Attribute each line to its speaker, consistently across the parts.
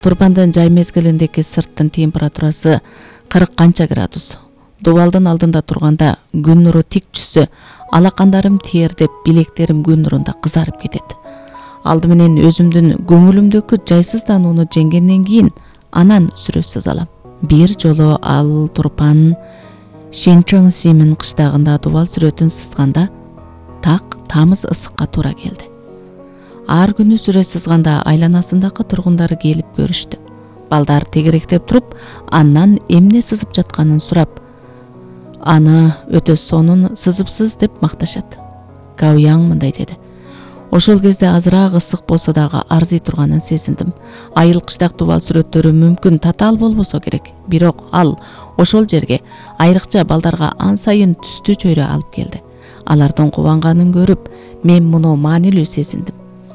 Speaker 1: Турпандын жай мезгилиндеги сырттын температурасы 40 канча градус. Дубалдын алдында турганда күн нуру тик түшсө, алакандарым тердеп, билектерим күн нурунда кызарып кетет. Алды менен өзүмдүн көңүлүмдөгү жайсызданууну жеңгенден кийин анан сүрөсүз алам. Бир жолу ал Турпан Шенчоң Симин кыштагында дубал сүрөтүн сызганда так тамыз ысыкка туура келди. Ар күнү сүрөт сызганда айланасындагы тургундары келип көрүштү. Балдар тегеректеп туруп, андан эмне сызып жатканын сурап, аны өтө сонун сызыпсыз деп макташат. Гаояң мындай деди: ошол кезде азыраак ысык болсо дагы арзый турганын сезиндим. Айылкычтак дубал сүрөттөрү мүмкүн татаал болбосо керек, бирок ал ошол жерге айрыкча балдарга ан сайын түстүү чөйрө алып келди. Алардын кубанганын көрүп, мен муну маанилүү сезиндим.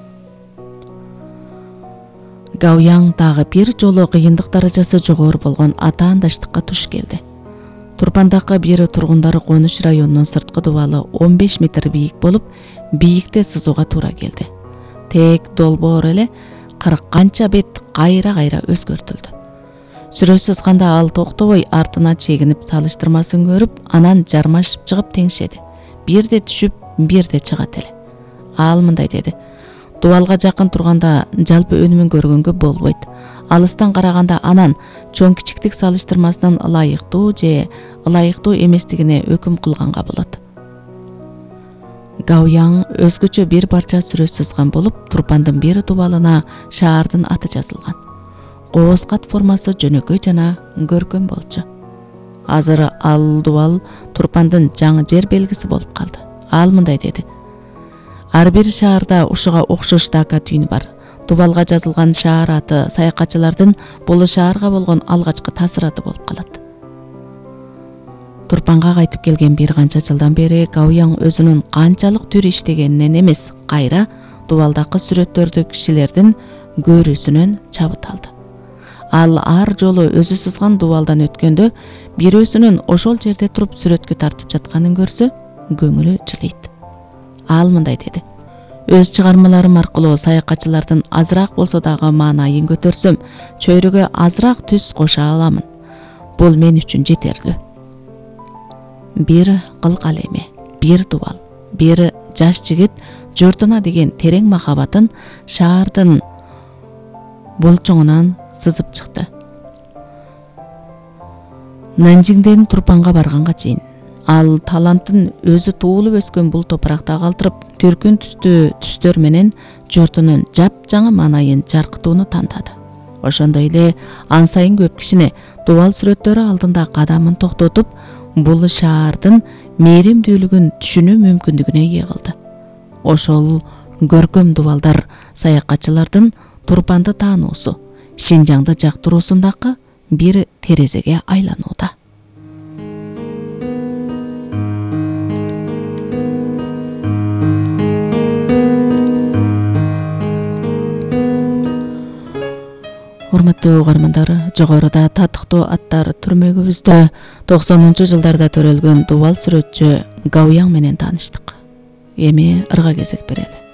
Speaker 1: Гаояң дагы бир жолу кыйындык даражасы жогору болгон атаандаштыкка туш келди. Турпандагы бир тургундары конуш районунун сырткы дубалы 15 метр бийик болуп, бийикте сызууга туура келди. Тек долбоор эле 40 канча бет кайра-кайра өзгөртүлдү. Сүрөт сызганда ал токтобой артына чегинип салыштырмасын көрүп, анан жармашып чыгып теңшеди. Бирде түшүп, бирде чыгат эле. Ал мындай деди: дубалга жакын турганда жалпы өнүмүн көргөнгө болбойт. Алыстан караганда анан чоң кичиктик салыштырмасынан ылайыктуу же ылайыктуу эместигине өкүм кылганга болот. Гаояң өзгөчө бир парча сүрөт сызган болуп, Турпандын бир дубалына шаардын аты жазылган. Кооз кат формасы жөнөкөй жана көркөм болчу. Азыр ал дубал Турпандын жаңы жер белгиси болуп калды. Ал мындай деди: ар бир шаарда ушуга окшош дака түйүнү бар. Дубалга жазылган шаар аты саякатчылардын бул шаарга болгон алгачкы таасираты болуп калат. Турпанга кайтып келген бир канча жылдан бери Гаояң өзүнүн канчалык түр иштегенинен эмес, кайра дубалдагы сүрөттөрдү кишилердин көрүүсүнөн чабыт алды. Ал ар жолу өзү сызган дубалдан өткөндө бирөөсүнүн ошол жерде туруп сүрөткө тартып жатканын көрсө, көңүлү жылыйт. Ал мындай деди: өз чыгармаларым аркылуу саякатчылардын азыраак болсо дагы маанайын көтөрсөм, чөйрөгө азыраак түс коша аламын. Бул мен үчүн жетерлүү. Бир кыл калеми, бир дубал, бир жаш жигит журтуна деген терең махабатын шаардын болчоңунан сызып чыкты. Нанжиңден Турпанга барганга чейин ал талантын өзү туулуп өскөн бул топуракта калтырып, түркүн түстүү түстөр менен журтунун жапжаңы маанайын жаркытууну тандады. Ошондой эле ан сайын көп кишине дубал сүрөттөрү алдында кадамын токтотуп, бул шаардын мээримдүүлүгүн түшүнүү мүмкүндүгүнө ээ кылды. Ошол көркөм дубалдар саякатчылардын Турпанды таануусу, Шинжаңды жактыруусундагы бир терезеге айланууда. Урматтуу угармандар, жогоруда татыктуу аттар түрмөгүбүздө 90-жылдарда төрөлгөн дубал сүрөтчү Гаояң менен тааныштык. Эми ырга кезек берели.